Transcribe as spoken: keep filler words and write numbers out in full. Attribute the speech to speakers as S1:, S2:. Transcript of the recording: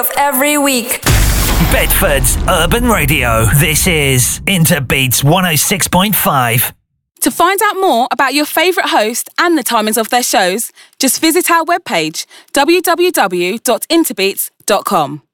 S1: of every week.
S2: Bedford's Urban Radio. This is Interbeats one oh six point five.
S3: To find out more about your favourite host and the timings of their shows, just visit our webpage, w w w dot interbeats dot com.